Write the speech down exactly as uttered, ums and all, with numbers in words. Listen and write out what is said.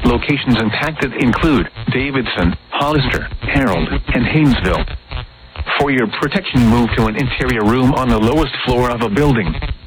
Locations impacted include Davidson, Hollister, Harold, and Haynesville. For your protection, move to an interior room on the lowest floor of a building.